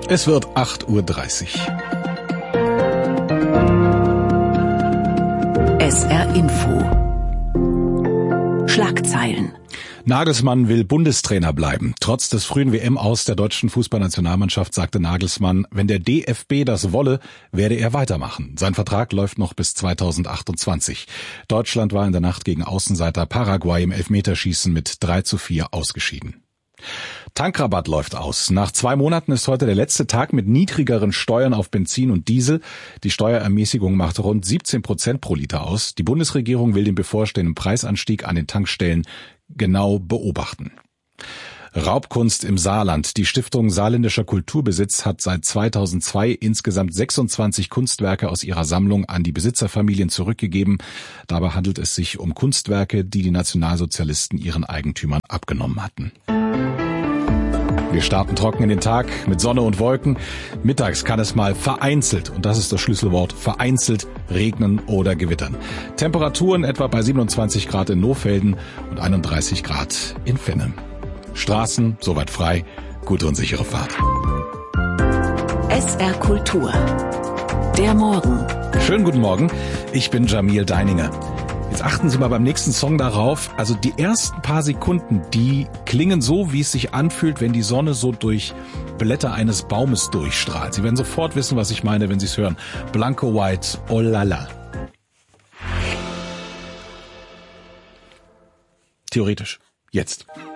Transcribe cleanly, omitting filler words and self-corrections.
Es wird 8:30 Uhr. SR Info. Schlagzeilen. Nagelsmann will Bundestrainer bleiben. Trotz des frühen WM-Aus der deutschen Fußballnationalmannschaft sagte Nagelsmann, wenn der DFB das wolle, werde er weitermachen. Sein Vertrag läuft noch bis 2028. Deutschland war in der Nacht gegen Außenseiter Paraguay im Elfmeterschießen mit 3:4 ausgeschieden. Tankrabatt läuft aus. Nach 2 Monaten ist heute der letzte Tag mit niedrigeren Steuern auf Benzin und Diesel. Die Steuerermäßigung macht rund 17% pro Liter aus. Die Bundesregierung will den bevorstehenden Preisanstieg an den Tankstellen genau beobachten. Raubkunst im Saarland. Die Stiftung Saarländischer Kulturbesitz hat seit 2002 insgesamt 26 Kunstwerke aus ihrer Sammlung an die Besitzerfamilien zurückgegeben. Dabei handelt es sich um Kunstwerke, die die Nationalsozialisten ihren Eigentümern abgenommen hatten. Wir starten trocken in den Tag mit Sonne und Wolken. Mittags kann es mal vereinzelt, und das ist das Schlüsselwort, vereinzelt regnen oder gewittern. Temperaturen etwa bei 27 Grad in Nohfelden und 31 Grad in Fenne. Straßen soweit frei, gute und sichere Fahrt. SR Kultur. Der Morgen. Schönen guten Morgen, ich bin Jamil Deininger. Jetzt achten Sie mal beim nächsten Song darauf, also die ersten paar Sekunden, die klingen so, wie es sich anfühlt, wenn die Sonne so durch Blätter eines Baumes durchstrahlt. Sie werden sofort wissen, was ich meine, wenn Sie es hören. Blanco White, oh la la. Theoretisch. Jetzt.